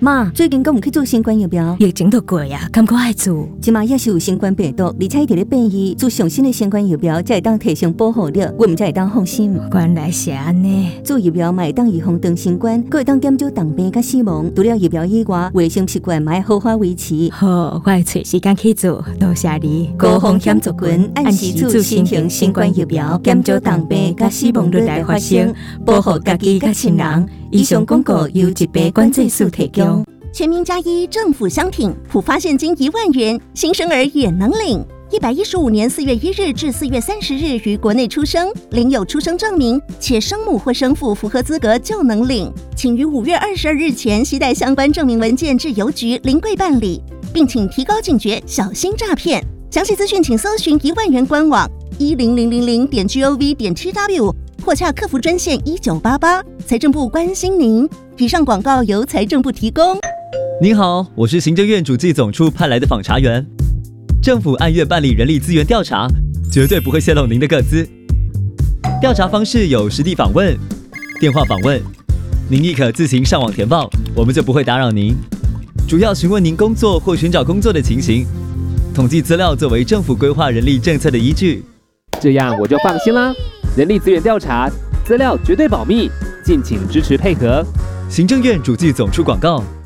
妈，最近敢有去做新冠疫苗？ 疫情都过啊，感觉爱做。 即马也是有新冠病毒，而且伫咧变异，做上新的新冠疫苗才会当提升保护力，我们才会当放心。 原来是安尼。 做疫苗嘛会当预防长新冠，佫会当减少重病甲死亡。除了疫苗以外，卫生习惯嘛要好好维持。 好，我会找时间去做，多谢你。 高风险族群按时做新型新冠疫苗，减少重病甲死亡率来发生，保护家己甲亲人。以上广告由疾病管制署提供。 全民加一，政府相挺，普发现金1万元，新生儿也能领。115年4月1日至4月30日于国内出生，领有出生证明，且生母或生父符合资格就能领。请于5月22日前携带相关证明文件至邮局临柜办理，并请提高警觉，小心诈骗。详细资讯请搜寻1万元官网10000.gov.tw。或洽客服专线1988，财政部关心您。以上广告由财政部提供。 您好，我是行政院主计总处派来的访查员。政府按月办理人力资源调查，绝对不会泄露您的个资。调查方式有实地访问、电话访问，您亦可自行上网填报，我们就不会打扰您。主要询问您工作或寻找工作的情形，统计资料作为政府规划人力政策的依据。 这样我就放心啦。人力资源调查资料绝对保密，敬请支持配合。 行政院主计总处广告。